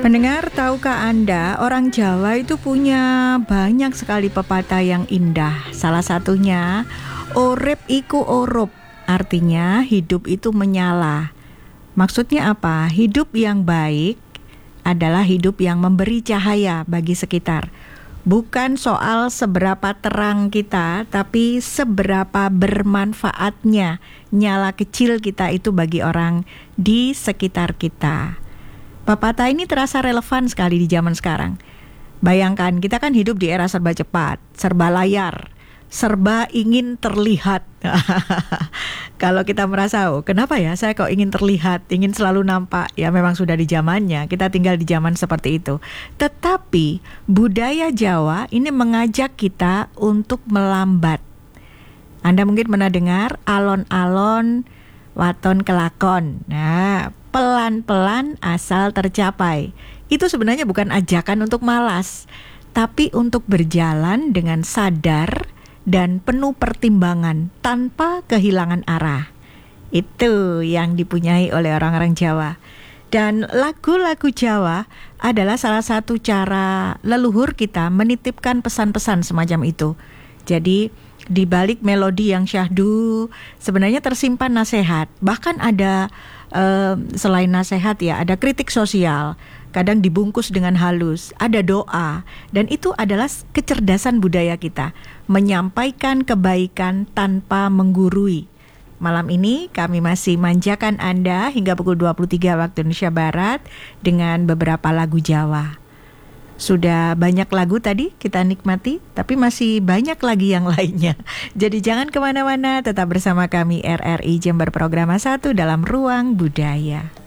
Pendengar, tahukah Anda, orang Jawa itu punya banyak sekali pepatah yang indah. Salah satunya, urip iku orup, artinya hidup itu menyala. Maksudnya apa? Hidup yang baik adalah hidup yang memberi cahaya bagi sekitar. Bukan soal seberapa terang kita, tapi seberapa bermanfaatnya nyala kecil kita itu bagi orang di sekitar kita. Pepatah ini terasa relevan sekali di zaman sekarang. Bayangkan, kita kan hidup di era serba cepat, serba layar, serba ingin terlihat. Kalau kita merasa, kenapa ya saya kok ingin terlihat, ingin selalu nampak? Ya memang sudah di zamannya, kita tinggal di zaman seperti itu. Tetapi budaya Jawa ini mengajak kita untuk melambat. Anda mungkin pernah dengar alon-alon waton kelakon. Nah, pelan-pelan asal tercapai. Itu sebenarnya bukan ajakan untuk malas, tapi untuk berjalan dengan sadar dan penuh pertimbangan tanpa kehilangan arah. Itu yang dipunyai oleh orang-orang Jawa. Dan lagu-lagu Jawa adalah salah satu cara leluhur kita menitipkan pesan-pesan semacam itu. Jadi di balik melodi yang syahdu sebenarnya tersimpan nasihat. Bahkan ada selain nasihat ya, ada kritik sosial. Kadang dibungkus dengan halus, ada doa. Dan itu adalah kecerdasan budaya kita, menyampaikan kebaikan tanpa menggurui. Malam ini kami masih manjakan Anda hingga pukul 23 waktu Indonesia Barat dengan beberapa lagu Jawa. Sudah banyak lagu tadi kita nikmati, tapi masih banyak lagi yang lainnya. Jadi jangan kemana-mana, tetap bersama kami RRI Jember Programa 1 dalam Ruang Budaya.